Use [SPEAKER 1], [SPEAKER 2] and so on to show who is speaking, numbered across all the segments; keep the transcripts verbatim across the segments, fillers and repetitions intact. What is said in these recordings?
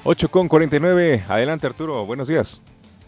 [SPEAKER 1] ocho con cuarenta y nueve. Adelante, Arturo. Buenos días.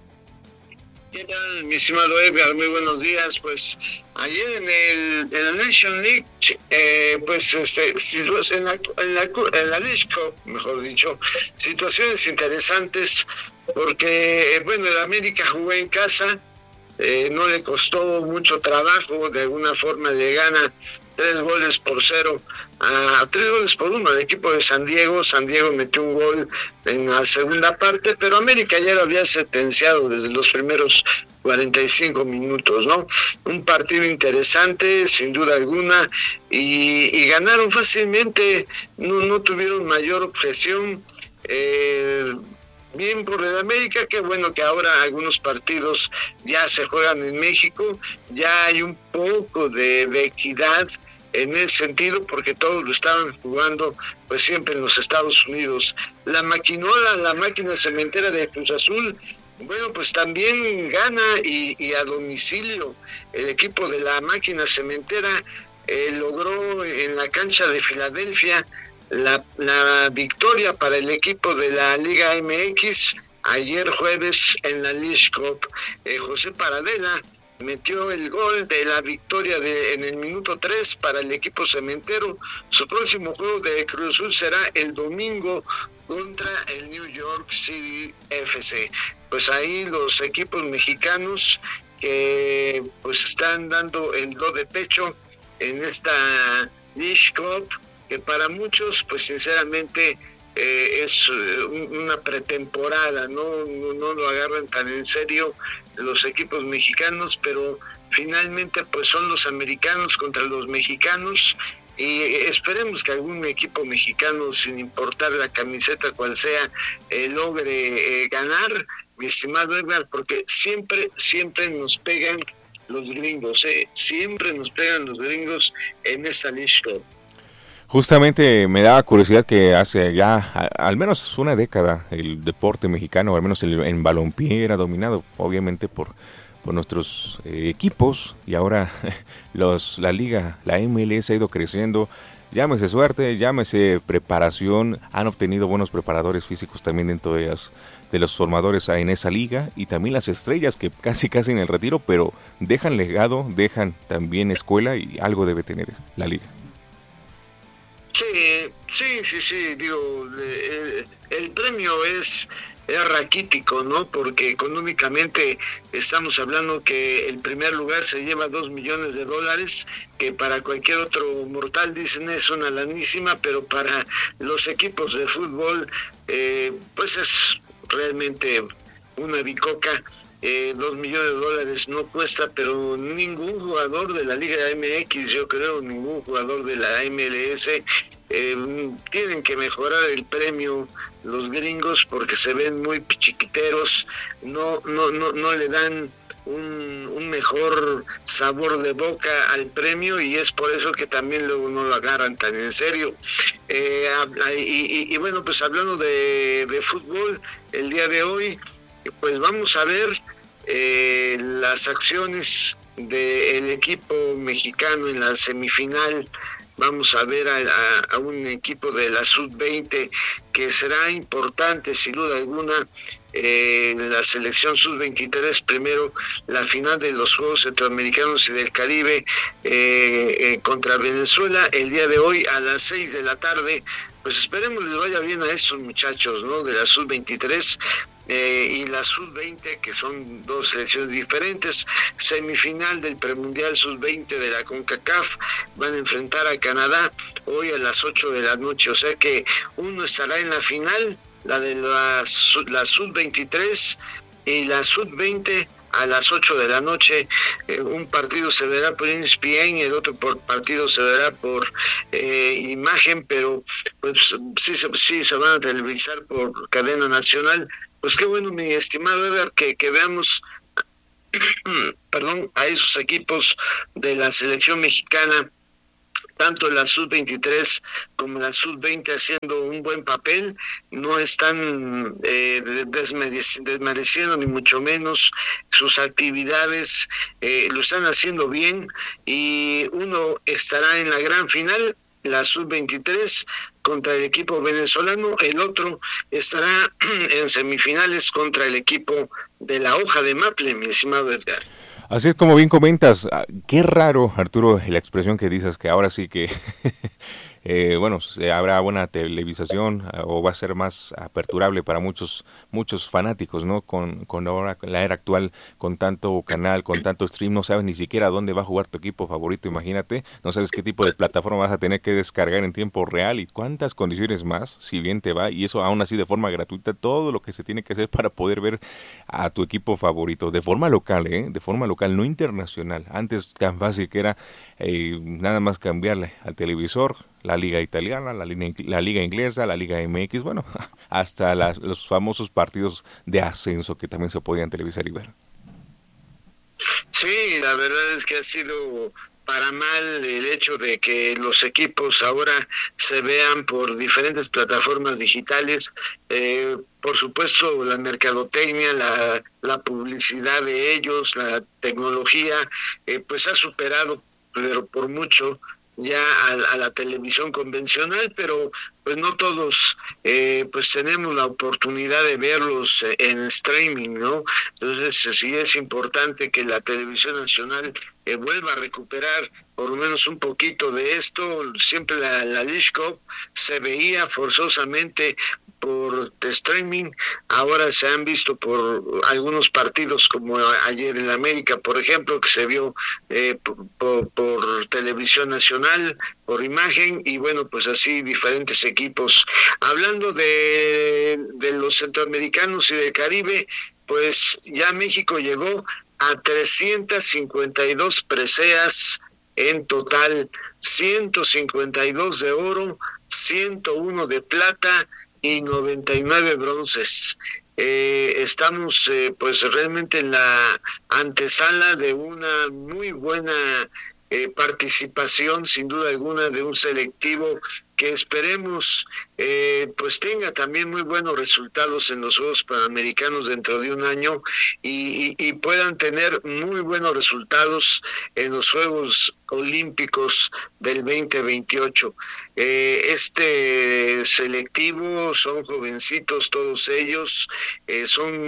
[SPEAKER 2] ¿Qué tal, mi estimado Edgar? Muy buenos días. Pues ayer en el en la Nation League, eh, pues este, en la, en la, en la League Cup, mejor dicho, situaciones interesantes, porque, bueno, el América jugó en casa, eh, no le costó mucho trabajo, de alguna forma le gana tres goles por cero, a tres goles por uno al equipo de San Diego. San Diego metió un gol en la segunda parte, pero América ya lo había sentenciado desde los primeros cuarenta y cinco minutos, ¿no? Un partido interesante, sin duda alguna, y, y ganaron fácilmente, no, no tuvieron mayor objeción. eh, Bien por el América, qué bueno que ahora algunos partidos ya se juegan en México, ya hay un poco de, de equidad en ese sentido, porque todos lo estaban jugando pues siempre en los Estados Unidos. La maquinola, la máquina cementera de Cruz Azul, bueno, pues también gana y, y a domicilio. El equipo de la máquina cementera eh, logró en la cancha de Filadelfia La, la victoria para el equipo de la Liga M X ayer jueves en la League Cup. Eh, José Paradela metió el gol de la victoria de, en el minuto tres para el equipo cementero. Su próximo juego de Cruz Azul será el domingo contra el New York City F C. Pues ahí los equipos mexicanos que pues están dando el do de pecho en esta League Cup, que para muchos, pues sinceramente, eh, es una pretemporada, ¿no? ¿no? No lo agarran tan en serio los equipos mexicanos, pero finalmente pues son los americanos contra los mexicanos, y esperemos que algún equipo mexicano, sin importar la camiseta cual sea, eh, logre eh, ganar, mi estimado Edgar, porque siempre, siempre nos pegan los gringos, ¿eh? Siempre nos pegan los gringos en esta lista.
[SPEAKER 1] Justamente me daba curiosidad que hace ya a, al menos una década el deporte mexicano, al menos el, en balompié, era dominado obviamente por, por nuestros eh, equipos, y ahora los la liga, la M L S ha ido creciendo. Llámese suerte, llámese preparación, han obtenido buenos preparadores físicos también dentro de, las, de los formadores en esa liga, y también las estrellas que casi casi en el retiro, pero dejan legado, dejan también escuela, y algo debe tener la liga.
[SPEAKER 2] Sí, sí, sí, sí, digo, el, el premio es, es raquítico, ¿no? Porque económicamente estamos hablando que el primer lugar se lleva dos millones de dólares, que para cualquier otro mortal dicen es una lanísima, pero para los equipos de fútbol, eh, pues es realmente una bicoca. Eh, dos millones de dólares no cuesta, pero ningún jugador de la Liga M X, yo creo, ningún jugador de la M L S, eh, tienen que mejorar el premio los gringos, porque se ven muy chiquiteros, no, no, no, no le dan un, un mejor sabor de boca al premio, y es por eso que también luego no lo agarran tan en serio. Eh, y, y, y bueno, pues hablando de, de fútbol, el día de hoy, pues vamos a ver eh, las acciones del equipo mexicano en la semifinal. Vamos a ver a, a, a un equipo de la sub veinte que será importante, sin duda alguna, eh, la selección sub veintitrés, primero la final de los Juegos Centroamericanos y del Caribe eh, eh, contra Venezuela el día de hoy a las seis de la tarde. Pues esperemos les vaya bien a esos muchachos, ¿no? De la sub veintitrés eh, y la sub veinte, que son dos selecciones diferentes. Semifinal del premundial sub veinte de la CONCACAF, van a enfrentar a Canadá hoy a las ocho de la noche, o sea que uno estará en la final, la de la, la sub veintitrés y la sub veinte a las ocho de la noche. Eh, un partido se verá por E S P N, el otro por partido se verá por eh, imagen, pero pues sí, sí se van a televisar por cadena nacional. Pues qué bueno, mi estimado Edgar, que, que veamos perdón, a esos equipos de la selección mexicana, tanto la sub veintitrés como la sub veinte, haciendo un buen papel. No están eh, desmereci- desmereciendo ni mucho menos sus actividades, eh, lo están haciendo bien, y uno estará en la gran final la sub veintitrés contra el equipo venezolano, el otro estará en semifinales contra el equipo de la Hoja de Maple, mi estimado Edgar.
[SPEAKER 1] Así es como bien comentas, qué raro, Arturo, la expresión que dices que ahora sí que, eh, bueno, habrá buena televisación o va a ser más aperturable para muchos muchos fanáticos, ¿no? Con, con ahora la era actual, con tanto canal, con tanto stream, no sabes ni siquiera dónde va a jugar tu equipo favorito, imagínate, no sabes qué tipo de plataforma vas a tener que descargar en tiempo real y cuántas condiciones más, si bien te va, y eso aún así de forma gratuita, todo lo que se tiene que hacer para poder ver a tu equipo favorito, de forma local, ¿eh? De forma local, no internacional. Antes tan fácil que era eh, nada más cambiarle al televisor, la liga italiana, la liga, la liga inglesa, la liga M X, bueno, hasta las, los famosos partidos de ascenso que también se podían televisar y ver.
[SPEAKER 2] Sí, la verdad es que ha sido para mal el hecho de que los equipos ahora se vean por diferentes plataformas digitales. Eh, por supuesto, la mercadotecnia, la, la publicidad de ellos, la tecnología, eh, pues ha superado, pero por mucho, ya a, a la televisión convencional, pero pues no todos eh, pues tenemos la oportunidad de verlos en streaming, ¿no? Entonces sí es importante que la televisión nacional eh, vuelva a recuperar por lo menos un poquito de esto. Siempre la, la League Cup se veía forzosamente por streaming, ahora se han visto por algunos partidos como ayer en América, por ejemplo, que se vio eh, por, por, por televisión nacional, por imagen, y bueno, pues así diferentes equipos. Hablando de, de los centroamericanos y del Caribe, pues ya México llegó a trescientas cincuenta y dos preseas en total, ciento cincuenta y dos de oro, ciento uno de plata y noventa y nueve bronces. Eh, estamos eh, pues realmente en la antesala de una muy buena eh, participación, sin duda alguna, de un selectivo que esperemos eh, pues tenga también muy buenos resultados en los Juegos Panamericanos dentro de un año y, y, y puedan tener muy buenos resultados en los Juegos Olímpicos del veinte veintiocho. Eh, este selectivo son jovencitos todos ellos, eh,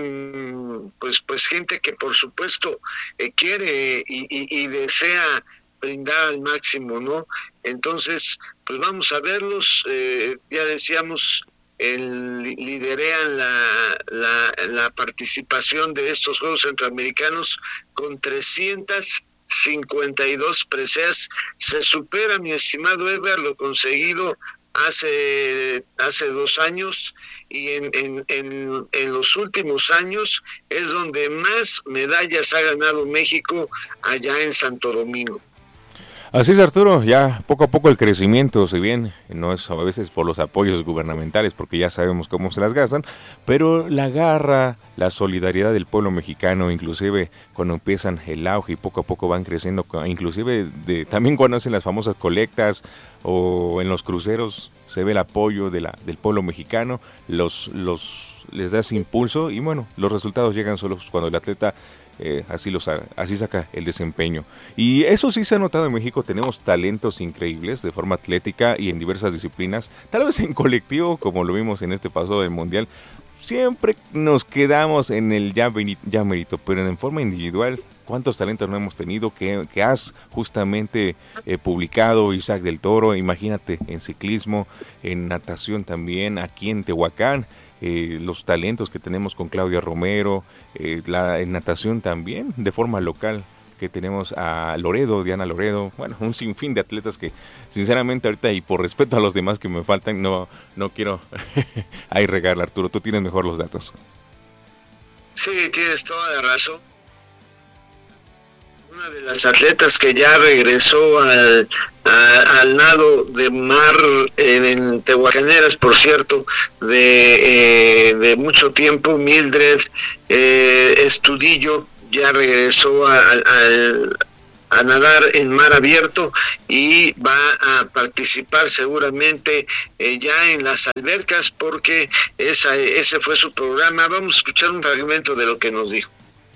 [SPEAKER 2] son pues pues gente que por supuesto eh, quiere y, y, y desea brindar al máximo, ¿no? Entonces, pues vamos a verlos, eh, ya decíamos, el, liderean la, la, la participación de estos Juegos Centroamericanos con trescientas cincuenta y dos preseas. Se supera, mi estimado Edgar, lo conseguido hace hace dos años, y en, en, en, en los últimos años es donde más medallas ha ganado México, allá en Santo Domingo.
[SPEAKER 1] Así es, Arturo, ya poco a poco el crecimiento, si bien no es a veces por los apoyos gubernamentales, porque ya sabemos cómo se las gastan, pero la garra, la solidaridad del pueblo mexicano, inclusive cuando empiezan el auge y poco a poco van creciendo, inclusive de, también cuando hacen las famosas colectas o en los cruceros, se ve el apoyo de la, del pueblo mexicano, los, los les da ese impulso y bueno, los resultados llegan solo cuando el atleta Eh, así, los, así saca el desempeño. Y eso sí se ha notado en México, tenemos talentos increíbles de forma atlética y en diversas disciplinas, tal vez en colectivo, como lo vimos en este paso del Mundial, siempre nos quedamos en el ya, ya mérito, pero en forma individual, ¿cuántos talentos no hemos tenido que, que has justamente eh, publicado, Isaac del Toro? Imagínate, en ciclismo, en natación también, aquí en Tehuacán. Eh, los talentos que tenemos con Claudia Romero, eh, la en natación también, de forma local, que tenemos a Loredo, Diana Loredo, bueno, un sinfín de atletas que sinceramente ahorita y por respeto a los demás que me faltan, no, no quiero ahí regarla, Arturo, tú tienes mejor los datos.
[SPEAKER 2] Sí, tienes toda la razón. Una de las atletas que ya regresó al, a, al nado de mar eh, en Tehuacaneras, por cierto, de, eh, de mucho tiempo, Mildred eh, Estudillo, ya regresó a, a, a nadar en mar abierto y va a participar seguramente eh, ya en las albercas, porque esa, ese fue su programa. Vamos a escuchar un fragmento de lo que nos dijo.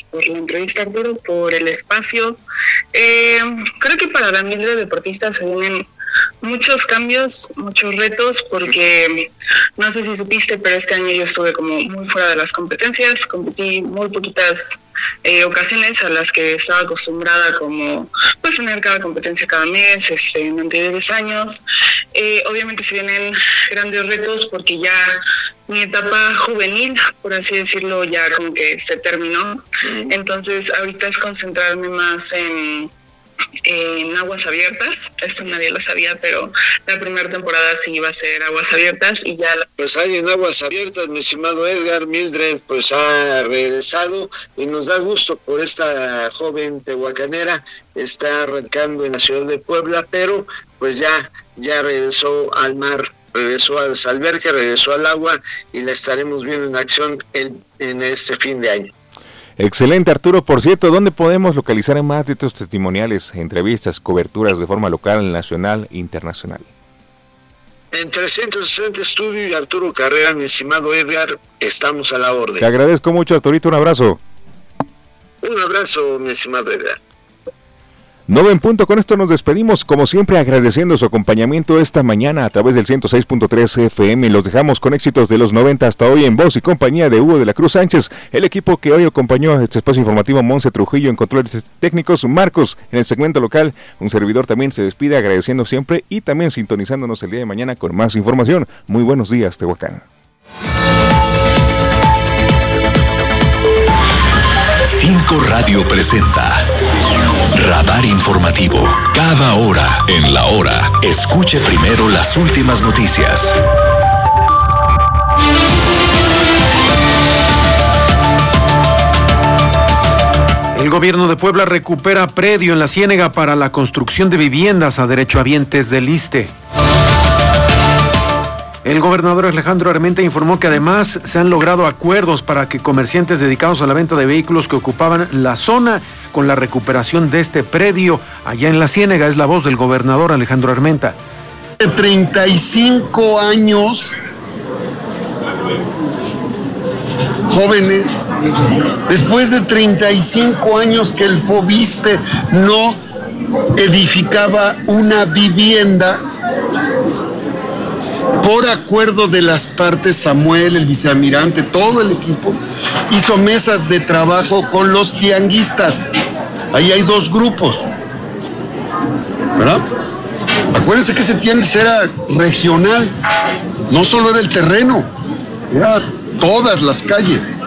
[SPEAKER 3] por la entrevista, Arturo, por el espacio. Eh, creo que para la Mildred deportista se vienen muchos cambios, muchos retos, porque no sé si supiste, pero este año yo estuve como muy fuera de las competencias, competí muy poquitas eh, ocasiones a las que estaba acostumbrada, como pues tener cada competencia cada mes, este, en anteriores años. Eh, obviamente se vienen grandes retos porque ya mi etapa juvenil, por así decirlo, ya como que se terminó. Entonces ahorita es concentrarme más en en aguas abiertas. Esto nadie lo sabía, pero la primera temporada sí iba a ser aguas abiertas y ya... La...
[SPEAKER 2] Pues hay en aguas abiertas, mi estimado Edgar. Mildred pues ha regresado y nos da gusto por esta joven tehuacanera. Está radicando en la ciudad de Puebla, pero pues ya, ya regresó al mar, regresó a las albercas, regresó al agua y la estaremos viendo en acción en, en este fin de año.
[SPEAKER 1] Excelente, Arturo. Por cierto, ¿dónde podemos localizar más de estos testimoniales, entrevistas, coberturas de forma local, nacional e internacional?
[SPEAKER 2] En trescientos sesenta Estudio y Arturo Carrera, mi estimado Edgar, estamos a la orden.
[SPEAKER 1] Te agradezco mucho, Arturito. Un abrazo.
[SPEAKER 2] Un abrazo, mi estimado Edgar.
[SPEAKER 1] nueve en punto, con esto nos despedimos, como siempre agradeciendo su acompañamiento esta mañana a través del ciento seis punto tres F M. Los dejamos con éxitos de los noventa hasta hoy en voz y compañía de Hugo de la Cruz Sánchez, el equipo que hoy acompañó a este espacio informativo, Monse Trujillo en controles técnicos, Marcos en el segmento local, un servidor también se despide agradeciendo siempre y también sintonizándonos el día de mañana con más información. Muy buenos días, Tehuacán.
[SPEAKER 4] Cinco Radio presenta Radar Informativo. Cada hora en la hora, escuche primero las últimas noticias.
[SPEAKER 5] El gobierno de Puebla recupera predio en la Ciénega para la construcción de viviendas a derechohabientes del ISSSTE. El gobernador Alejandro Armenta informó que además se han logrado acuerdos para que comerciantes dedicados a la venta de vehículos que ocupaban la zona con la recuperación de este predio allá en la Ciénega. Es la voz del gobernador Alejandro Armenta.
[SPEAKER 6] De treinta y cinco años, jóvenes, después de treinta y cinco años que el FOBISSSTE no edificaba una vivienda, por acuerdo de las partes, Samuel, el vicealmirante, todo el equipo, hizo mesas de trabajo con los tianguistas. Ahí hay dos grupos, ¿verdad? Acuérdense que ese tianguis era regional, no solo era el terreno, era todas las calles.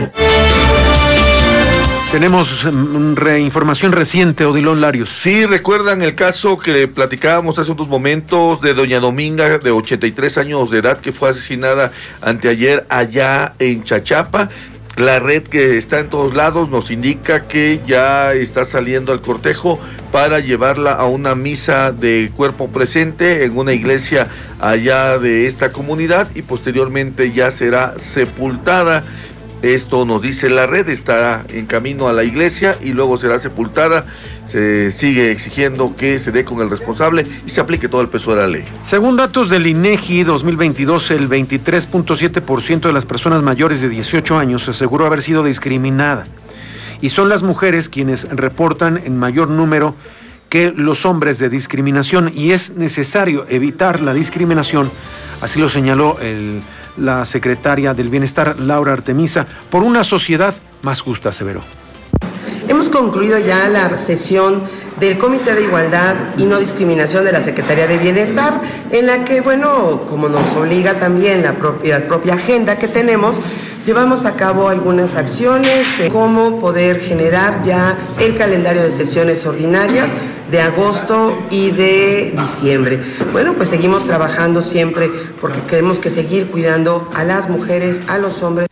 [SPEAKER 5] Tenemos re, información reciente, Odilon Larios.
[SPEAKER 7] Sí, recuerdan el caso que platicábamos hace unos momentos de doña Dominga, de ochenta y tres años de edad, que fue asesinada anteayer allá en Chachapa. La red que está en todos lados nos indica que ya está saliendo al cortejo para llevarla a una misa de cuerpo presente en una iglesia allá de esta comunidad y posteriormente ya será sepultada. Esto nos dice la red, estará en camino a la iglesia y luego será sepultada. Se sigue exigiendo que se dé con el responsable y se aplique todo el peso de la ley.
[SPEAKER 5] Según datos del INEGI dos mil veintidós, el veintitrés punto siete por ciento de las personas mayores de dieciocho años aseguró haber sido discriminada. Y son las mujeres quienes reportan en mayor número que los hombres de discriminación. Y es necesario evitar la discriminación, así lo señaló el... la secretaria del Bienestar, Laura Artemisa, por una sociedad más justa, aseveró.
[SPEAKER 8] Hemos concluido ya la sesión del Comité de Igualdad y No Discriminación de la Secretaría de Bienestar, en la que, bueno, como nos obliga también la propia, la propia agenda que tenemos, llevamos a cabo algunas acciones, eh, cómo poder generar ya el calendario de sesiones ordinarias de agosto y de diciembre. Bueno, pues seguimos trabajando siempre porque tenemos que seguir cuidando a las mujeres, a los hombres.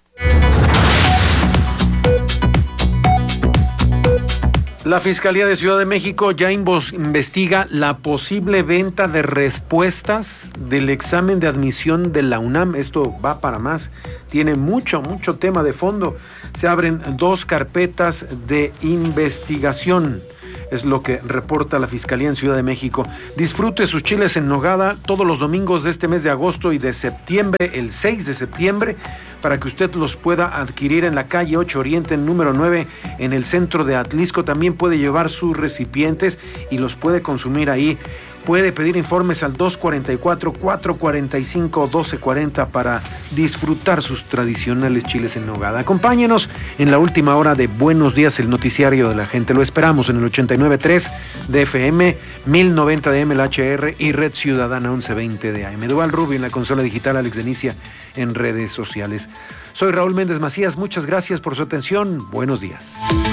[SPEAKER 5] La Fiscalía de Ciudad de México ya investiga la posible venta de respuestas del examen de admisión de la UNAM. Esto va para más, tiene mucho, mucho tema de fondo. Se abren dos carpetas de investigación. es lo que reporta la Fiscalía en Ciudad de México. Disfrute sus chiles en nogada todos los domingos de este mes de agosto y de septiembre, el seis de septiembre, para que usted los pueda adquirir en la calle ocho Oriente, número nueve, en el centro de Atlisco. También puede llevar sus recipientes y los puede consumir ahí. Puede pedir informes al dos cuatro cuatro, cuatro cuatro cinco, uno dos cuatro cero para disfrutar sus tradicionales chiles en nogada. Acompáñenos en la última hora de Buenos Días, el noticiario de la gente. Lo esperamos en el ochenta y nueve punto tres de F M, mil noventa de M L H R y Red Ciudadana once veinte de A M. Dual Rubio en la consola digital, Alex Denicia en redes sociales. Soy Raúl Méndez Macías, muchas gracias por su atención. Buenos días.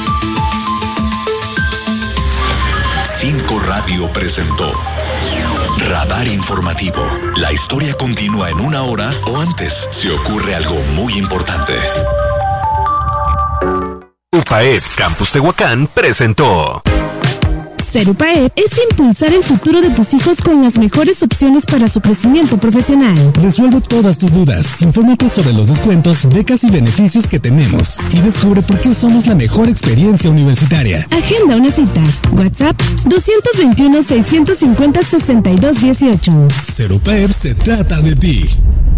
[SPEAKER 4] Cinco Radio presentó Radar Informativo. La historia continúa en una hora o antes si ocurre algo muy importante.
[SPEAKER 9] UPAEP Campus Tehuacán presentó.
[SPEAKER 10] Ser UPAEP es impulsar el futuro de tus hijos con las mejores opciones para su crecimiento profesional.
[SPEAKER 11] Resuelve todas tus dudas, infórmate sobre los descuentos, becas y beneficios que tenemos y descubre por qué somos la mejor experiencia universitaria.
[SPEAKER 10] Agenda una cita. WhatsApp dos dos uno, seis cinco cero, seis dos uno ocho.
[SPEAKER 11] Ser UPAEP se trata de ti.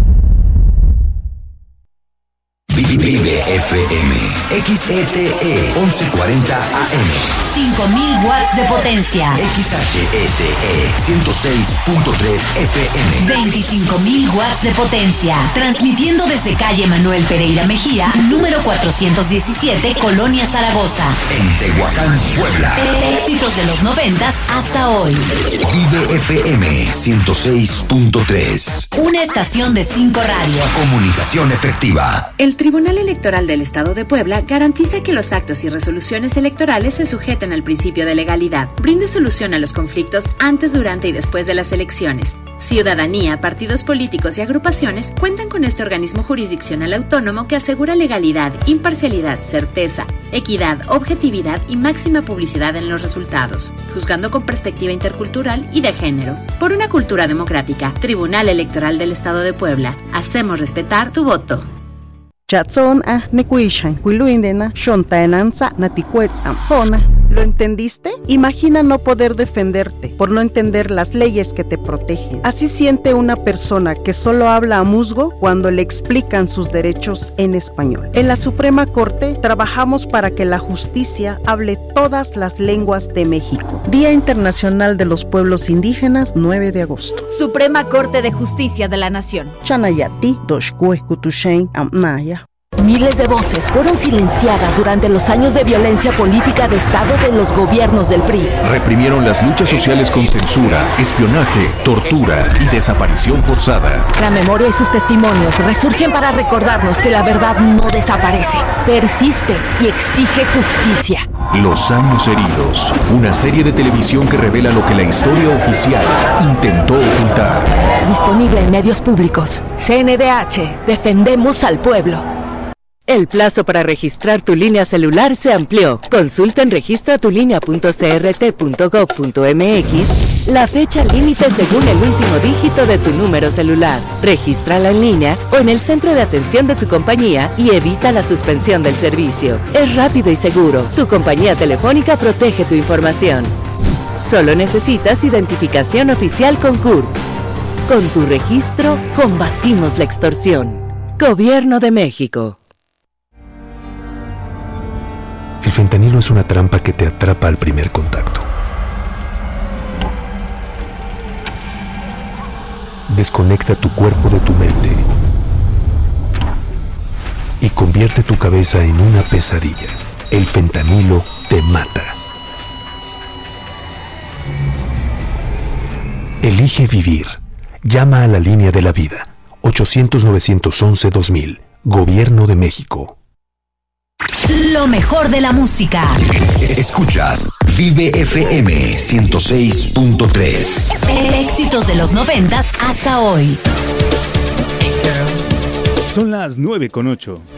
[SPEAKER 4] Vive F M, X E T E once cuarenta A M.
[SPEAKER 12] cinco mil watts de potencia.
[SPEAKER 4] X H E T E ciento seis punto tres F M.
[SPEAKER 12] veinticinco mil watts de potencia. Transmitiendo desde calle Manuel Pereira Mejía, número cuatrocientos diecisiete, Colonia Zaragoza.
[SPEAKER 4] En Tehuacán, Puebla.
[SPEAKER 12] Éxitos de los noventas hasta hoy.
[SPEAKER 4] Vive F M ciento seis punto tres.
[SPEAKER 12] Una estación de cinco Radio.
[SPEAKER 4] Comunicación efectiva.
[SPEAKER 13] El Tribunal Electoral del Estado de Puebla garantiza que los actos y resoluciones electorales se sujeten al principio de legalidad. Brinde solución a los conflictos antes, durante y después de las elecciones. Ciudadanía, partidos políticos y agrupaciones cuentan con este organismo jurisdiccional autónomo que asegura legalidad, imparcialidad, certeza, equidad, objetividad y máxima publicidad en los resultados, juzgando con perspectiva intercultural y de género. Por una cultura democrática, Tribunal Electoral del Estado de Puebla. Hacemos respetar tu voto.
[SPEAKER 14] Chatson a Nekuishan, Quiluindena, Shontaenanza, Naticuetz Ampona. ¿Lo entendiste? Imagina no poder defenderte por no entender las leyes que te protegen. Así siente una persona que solo habla a musgo cuando le explican sus derechos en español. En la Suprema Corte trabajamos para que la justicia hable todas las lenguas de México. Día Internacional de los Pueblos Indígenas, nueve de agosto.
[SPEAKER 15] Suprema Corte de Justicia de la Nación.
[SPEAKER 14] Chanayati, Doshkue, Kutushen, Amnaya.
[SPEAKER 16] Miles de voces fueron silenciadas durante los años de violencia política de Estado de los gobiernos del P R I.
[SPEAKER 9] Reprimieron las luchas sociales con censura, espionaje, tortura y desaparición forzada.
[SPEAKER 16] La memoria y sus testimonios resurgen para recordarnos que la verdad no desaparece, persiste y exige justicia.
[SPEAKER 9] Los años heridos, una serie de televisión que revela lo que la historia oficial intentó ocultar.
[SPEAKER 16] Disponible en medios públicos. C N D H, defendemos al pueblo.
[SPEAKER 17] El plazo para registrar tu línea celular se amplió. Consulta en registratulínea punto c r t punto gob punto m x la fecha límite según el último dígito de tu número celular. Regístrala en línea o en el centro de atención de tu compañía y evita la suspensión del servicio. Es rápido y seguro. Tu compañía telefónica protege tu información. Solo necesitas identificación oficial con C U R P. Con tu registro, combatimos la extorsión. Gobierno de México.
[SPEAKER 18] El fentanilo es una trampa que te atrapa al primer contacto. Desconecta tu cuerpo de tu mente y convierte tu cabeza en una pesadilla. El fentanilo te mata. Elige vivir. Llama a la línea de la vida. ochocientos, novecientos once, dos mil. Gobierno de México.
[SPEAKER 12] Lo mejor de la música.
[SPEAKER 4] Escuchas Vive F M ciento seis punto tres.
[SPEAKER 12] Éxitos de los noventas hasta hoy.
[SPEAKER 19] Son las nueve con ocho.